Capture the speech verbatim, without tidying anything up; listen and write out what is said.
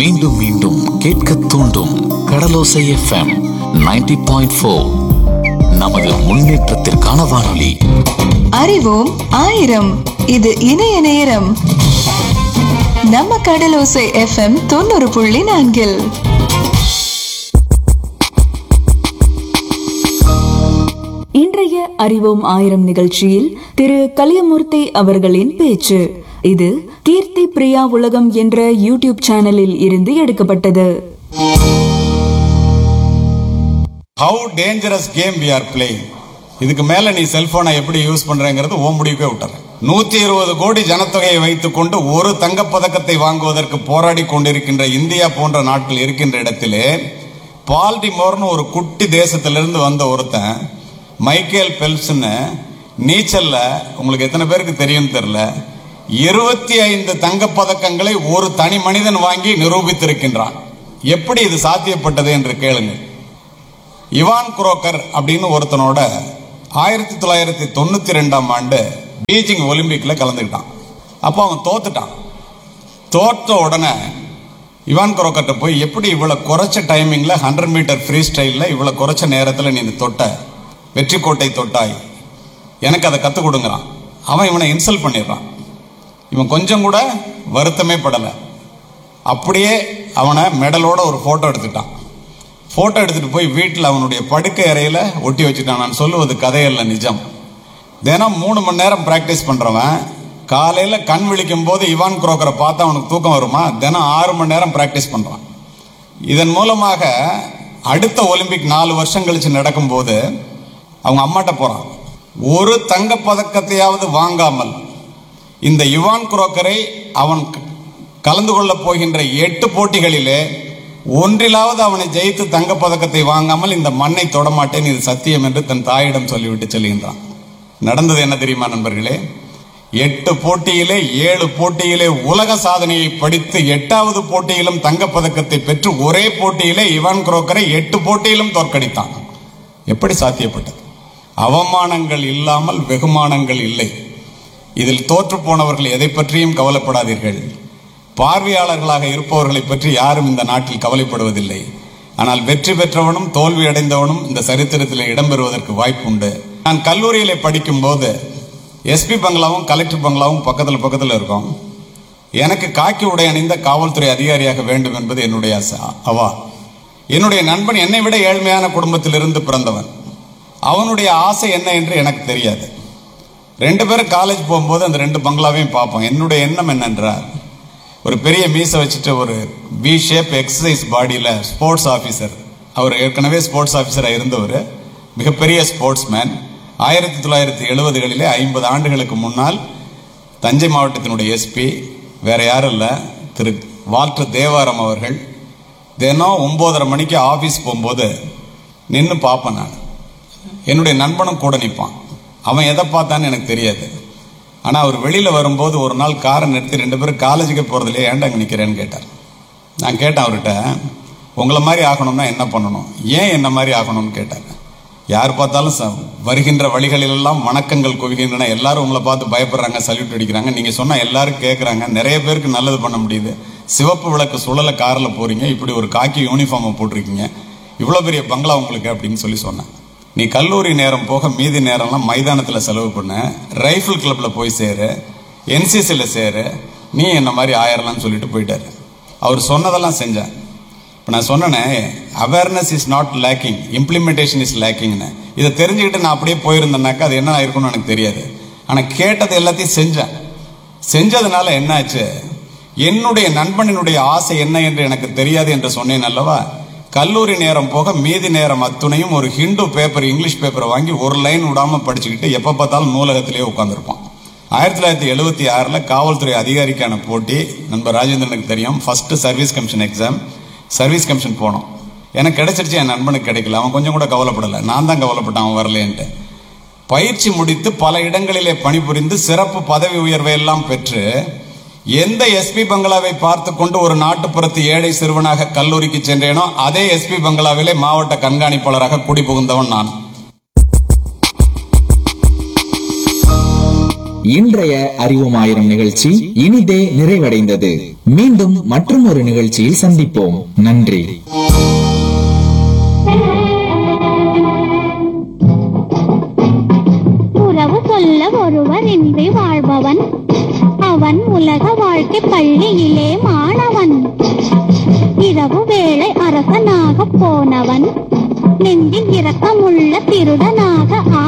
மீண்டும் மீண்டும் கேட்க தூண்டும் கடலோசை எஃப்எம் நைன்டி பாயிண்ட் ஃபோர். நமது முன்னேற்றத்திற்கான வானொலி. அறிவோம் ஆயிரம். இது இணைய நேரம். நம்ம கடலோசை எஃப்எம் தொண்ணூறு புள்ளி நான்கில் இன்றைய அறிவோம் ஆயிரம் நிகழ்ச்சியில் திரு கலியமூர்த்தி அவர்களின் பேச்சு. இது கீர்த்தி பிரியா உலகம் என்ற யூடியூப் சேனலில் இருந்து எடுக்கப்பட்டது. How dangerous game we are playing. இதுக்கு மேல நீ செல்போனை எப்படி யூஸ் பண்றேங்கிறது ஓ முடிவுக்கே விட்டுற. நூத்தி இருபது கோடி ஜனத்தொகையை வைத்துக் கொண்டு ஒரு தங்கப்பதக்கத்தை வாங்குவதற்கு போராடி கொண்டிருக்கின்ற இந்தியா போன்ற நாட்கள் இருக்கின்ற இடத்திலே பால்டிமோர்னு ஒரு குட்டி தேசத்திலிருந்து வந்த ஒருத்தன் மைக்கேல் பெல்ப்ஸ்னு நீச்சல்ல, உங்களுக்கு எத்தனை பேருக்கு தெரியும் தெரியல, இருபத்தி ஐந்து தங்கப்பதக்கங்களை ஒரு தனி மனிதன் வாங்கி நிரூபித்திருக்கின்றான். எப்படி இது சாத்தியப்பட்டது என்று கேளுங்க. இவான் குரோக்கர் அப்படின்னு ஒருத்தனோட ஆயிரத்தி தொள்ளாயிரத்தி தொண்ணூத்தி ரெண்டாம் ஆண்டு பீஜிங் ஒலிம்பிக்ல கலந்துக்கிட்டான். அப்போ அவன் தோத்துட்டான். தோற்ற உடனே இவான் குரோக்கர்ட்ட போய், எப்படி இவ்வளவு குறைச்ச டைமிங்ல ஹண்ட்ரட் மீட்டர் ஃப்ரீ ஸ்டைல்ல இவ்வளவு குறைச்ச நேரத்தில் நீ தொட்ட, வெற்றி கோட்டை தொட்டாய், எனக்கு அதை கற்றுக் கொடுங்கிறான். அவன் இவனை இன்சல்ட் பண்ணிடுறான். இவன் கொஞ்சம் கூட வருத்தமே படலை. அப்படியே அவனை மெடலோட ஒரு போட்டோ எடுத்துட்டான். போட்டோ எடுத்துட்டு போய் வீட்டில் அவனுடைய படுக்கை அறையில ஒட்டி வச்சுட்டான். நான் சொல்லுவது கதையல்ல, நிஜம். தினம் மூணு மணி நேரம் பிராக்டிஸ் பண்றவன் காலையில கண் விழிக்கும் போது இவான் குரோக்கரை பார்த்தா அவனுக்கு தூக்கம் வருமா? தினம் ஆறு மணி நேரம் பிராக்டிஸ் பண்றான். இதன் மூலமாக அடுத்த ஒலிம்பிக் நாலு வருஷம் கழிச்சு நடக்கும் போது அவங்க அம்மாட்ட போறான். ஒரு தங்க பதக்கத்தையாவது வாங்காமல் இந்த இவான் குரோக்கரை அவன் கலந்து கொள்ள போகின்ற எட்டு போட்டிகளிலே ஒன்றிலாவது அவனை ஜெயித்து தங்கப்பதக்கத்தை வாங்காமல் இந்த மண்ணை தொடமாட்டேன், இது சத்தியம் என்று தன் தாயிடம் சொல்லிவிட்டு செல்கின்றான். நடந்தது என்ன தெரியுமா நண்பர்களே? எட்டு போட்டியிலே ஏழு போட்டியிலே உலக சாதனையை படித்து எட்டாவது போட்டியிலும் தங்கப்பதக்கத்தை பெற்று ஒரே போட்டியிலே இவான் குரோக்கரை எட்டு போட்டியிலும் தோற்கடித்தான். எப்படி சாத்தியப்பட்டது? அவமானங்கள் இல்லாமல் வெகுமானங்கள் இல்லை. இதில் தோற்று போனவர்கள் எதை பற்றியும் கவலைப்படாதீர்கள். பார்வையாளர்களாக இருப்பவர்களை பற்றி யாரும் இந்த நாட்டில் கவலைப்படுவதில்லை. ஆனால் வெற்றி பெற்றவனும் தோல்வி அடைந்தவனும் இந்த சரித்திரத்தில் இடம்பெறுவதற்கு வாய்ப்பு உண்டு. நான் கல்லூரியிலே படிக்கும் போது எஸ்பி பங்களாவும் கலெக்டர் பங்களாவும் பக்கத்தில் பக்கத்தில் இருக்கும். எனக்கு காக்கி உடை அணிந்த காவல்துறை அதிகாரியாக வேண்டும் என்பது என்னுடைய அவா. என்னுடைய நண்பன் என்னை விட ஏழ்மையான குடும்பத்திலிருந்து பிறந்தவன். அவனுடைய ஆசை என்ன என்று எனக்கு தெரியாது. ரெண்டு பேரும் காலேஜ் போகும்போது அந்த ரெண்டு பங்களாவையும் பார்ப்போம். என்னுடைய எண்ணம் என்னென்றால், ஒரு பெரிய மீசை வச்சுட்டு ஒரு வி ஷேப் எக்ஸசைஸ் பாடியில் ஸ்போர்ட்ஸ் ஆஃபீஸர், அவர் ஏற்கனவே ஸ்போர்ட்ஸ் ஆஃபீஸராக இருந்தவர், மிகப்பெரிய ஸ்போர்ட்ஸ் மேன். ஆயிரத்தி தொள்ளாயிரத்தி எழுபதுகளிலே ஐம்பது ஆண்டுகளுக்கு முன்னால் தஞ்சை மாவட்டத்தினுடைய எஸ்பி வேற யாரும் இல்லை, திரு வால்டர் தேவாரம் அவர்கள். தினம் ஒன்பதரை மணிக்கு ஆஃபீஸ் போகும்போது நின்று பார்ப்பேன் நான். என்னுடைய நண்பனும் கூட நிற்பான். அவன் எதை பார்த்தான்னு எனக்கு தெரியாது. ஆனால் அவர் வெளியில் வரும்போது ஒரு நாள் காரை நிறுத்தி, ரெண்டு பேரும் காலேஜுக்கு போகிறதுலையே ஏன்டா அங்கே நிற்கிறேன்னு கேட்டார். நான் கேட்டேன் அவர்கிட்ட, உங்களை மாதிரி ஆகணும்னா என்ன பண்ணணும், ஏன் என்ன மாதிரி ஆகணும்னு கேட்டார். யார் பார்த்தாலும் வருகின்ற வழிகளிலெல்லாம் வணக்கங்கள் குவிகின்றன, எல்லாரும் உங்களை பார்த்து பயப்படுறாங்க, சல்யூட் அடிக்கிறாங்க. நீங்கள் சொன்னால் எல்லாரும் கேட்குறாங்க, நிறைய பேருக்கு நல்லது பண்ண முடியுது. சிவப்பு விளக்கு சுழலை காரில் போகிறீங்க, இப்படி ஒரு காக்கி யூனிஃபார்மை போட்டிருக்கீங்க, இவ்வளோ பெரிய பங்களா உங்களுக்கு அப்படின்னு சொல்லி சொன்னேன். நீ கல்லூரி நேரம் போக மீதி நேரம்லாம் மைதானத்தில் செலவு பண்ண, ரைஃபிள் கிளப்பில் போய் சேரு, என்சிசியில் சேரு, நீ என்ன மாதிரி ஆயிரலாம்னு சொல்லிட்டு போயிட்டாரு. அவர் சொன்னதெல்லாம் செஞ்சேன். இப்போ நான் சொன்னேனே, awareness is not lacking, implementation is லேக்கிங்னு. இதை தெரிஞ்சுக்கிட்டு நான் அப்படியே போயிருந்தேன்னாக்கா அது என்ன ஆயிருக்கும்னு எனக்கு தெரியாது. ஆனால் கேட்டது எல்லாத்தையும் செஞ்சேன். செஞ்சதுனால என்னாச்சு, என்னுடைய நண்பனினுடைய ஆசை என்ன என்று எனக்கு தெரியாது என்று சொன்னேன் அல்லவா. கல்லூரி நேரம் போக மீதி நேரம் அத்துணையும் ஒரு ஹிந்து பேப்பர், இங்கிலீஷ் பேப்பரை வாங்கி ஒரு லைன் விடாம படிச்சுக்கிட்டு எப்போ பார்த்தாலும் நூலகத்திலேயே உட்காந்துருப்பான். ஆயிரத்தி தொள்ளாயிரத்தி எழுபத்தி ஆறுல காவல்துறை அதிகாரிக்கான போட்டி, நண்பர் ராஜேந்திரனுக்கு தெரியும், first service commission exam, service commission போனோம். எனக்கு கிடைச்சிருச்சு, என் நண்பனுக்கு கிடைக்கல. அவன் கொஞ்சம் கூட கவலைப்படலை, நான் தான் கவலைப்பட்டான் அவன் வரலேன்ட்டு. பயிற்சி முடித்து பல இடங்களிலே பணிபுரிந்து சிறப்பு பதவி உயர்வை எல்லாம் பெற்று எந்த எஸ்பி பங்களாவை பார்த்து கொண்டு ஒரு நாட்டுப்புறத்து ஏழை சிறுவனாக கல்லூரிக்கு சென்றேனோ அதே எஸ்பி பங்களாவிலே மாவட்ட கண்காணிப்பாளராக குடி புகுந்தவன் நான். இன்றைய அறிவோம் ஆயிரம் நிகழ்ச்சி இனிதே நிறைவடைந்தது. மீண்டும் மற்றும் ஒரு நிகழ்ச்சியில் சந்திப்போம். நன்றி. உறவு சொல்ல ஒருவர் இன்றி வாழ்பவன் அவன் உலக வாழ்க்கை பள்ளியிலே மாணவன். இரவு வேளை அரசனாக போனவன் நெஞ்சில் இரக்கமுள்ள திருடனாக